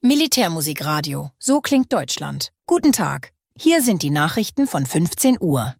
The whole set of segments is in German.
Militärmusikradio. So klingt Deutschland. Guten Tag. Hier sind die Nachrichten von 15 Uhr.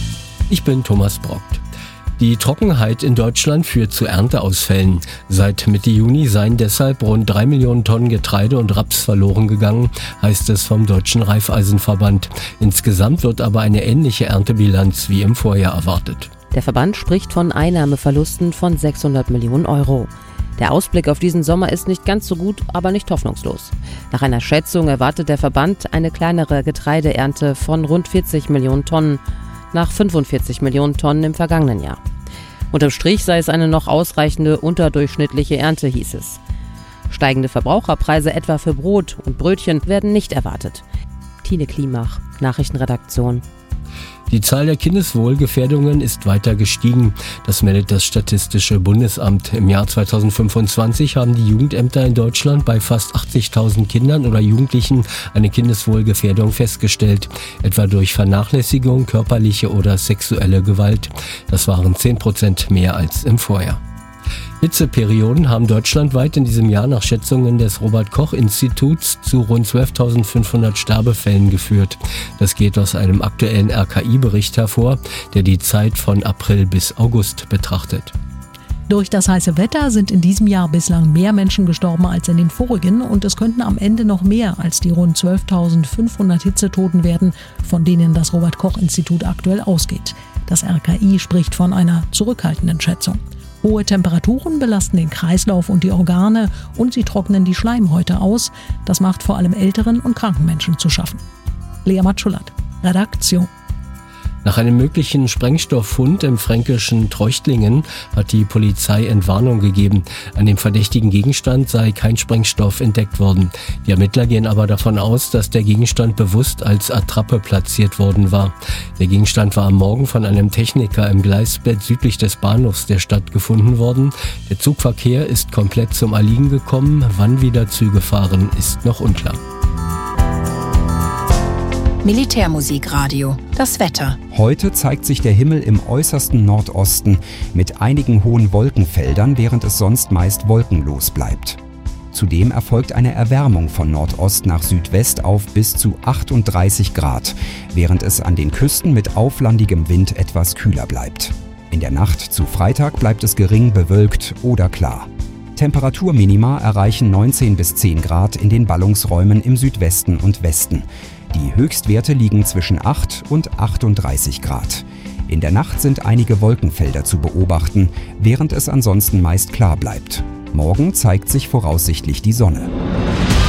Ich bin Thomas Brockt. Die Trockenheit in Deutschland führt zu Ernteausfällen. Seit Mitte Juni seien deshalb rund 3 Millionen Tonnen Getreide und Raps verloren gegangen, heißt es vom Deutschen Raiffeisenverband. Insgesamt wird aber eine ähnliche Erntebilanz wie im Vorjahr erwartet. Der Verband spricht von Einnahmeverlusten von 600 Millionen Euro. Der Ausblick auf diesen Sommer ist nicht ganz so gut, aber nicht hoffnungslos. Nach einer Schätzung erwartet der Verband eine kleinere Getreideernte von rund 40 Millionen Tonnen, nach 45 Millionen Tonnen im vergangenen Jahr. Unterm Strich sei es eine noch ausreichende unterdurchschnittliche Ernte, hieß es. Steigende Verbraucherpreise etwa für Brot und Brötchen werden nicht erwartet. Tine Klimach, Nachrichtenredaktion. Die Zahl der Kindeswohlgefährdungen ist weiter gestiegen. Das meldet das Statistische Bundesamt. Im Jahr 2025 haben die Jugendämter in Deutschland bei fast 80.000 Kindern oder Jugendlichen eine Kindeswohlgefährdung festgestellt, etwa durch Vernachlässigung, körperliche oder sexuelle Gewalt. Das waren 10% mehr als im Vorjahr. Hitzeperioden haben deutschlandweit in diesem Jahr nach Schätzungen des Robert-Koch-Instituts zu rund 12.500 Sterbefällen geführt. Das geht aus einem aktuellen RKI-Bericht hervor, der die Zeit von April bis August betrachtet. Durch das heiße Wetter sind in diesem Jahr bislang mehr Menschen gestorben als in den vorigen und es könnten am Ende noch mehr als die rund 12.500 Hitzetoten werden, von denen das Robert-Koch-Institut aktuell ausgeht. Das RKI spricht von einer zurückhaltenden Schätzung. Hohe Temperaturen belasten den Kreislauf und die Organe und sie trocknen die Schleimhäute aus. Das macht vor allem älteren und kranken Menschen zu schaffen. Lea Matschulat, Redaktion. Nach einem möglichen Sprengstofffund im fränkischen Treuchtlingen hat die Polizei Entwarnung gegeben. An dem verdächtigen Gegenstand sei kein Sprengstoff entdeckt worden. Die Ermittler gehen aber davon aus, dass der Gegenstand bewusst als Attrappe platziert worden war. Der Gegenstand war am Morgen von einem Techniker im Gleisbett südlich des Bahnhofs der Stadt gefunden worden. Der Zugverkehr ist komplett zum Erliegen gekommen. Wann wieder Züge fahren, ist noch unklar. Militärmusikradio. Das Wetter. Heute zeigt sich der Himmel im äußersten Nordosten mit einigen hohen Wolkenfeldern, während es sonst meist wolkenlos bleibt. Zudem erfolgt eine Erwärmung von Nordost nach Südwest auf bis zu 38 Grad, während es an den Küsten mit auflandigem Wind etwas kühler bleibt. In der Nacht zu Freitag bleibt es gering bewölkt oder klar. Temperaturminima erreichen 19 bis 10 Grad in den Ballungsräumen im Südwesten und Westen. Die Höchstwerte liegen zwischen 8 und 38 Grad. In der Nacht sind einige Wolkenfelder zu beobachten, während es ansonsten meist klar bleibt. Morgen zeigt sich voraussichtlich die Sonne.